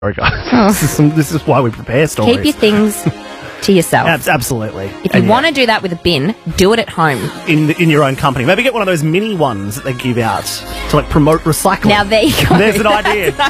Sorry, guys. This is why we prepare stories. Keep your things to yourself. Absolutely. If you want to do that with a bin, do it at home. In your own company. Maybe get one of those mini ones that they give out to like promote recycling. Now there you go. There's an idea.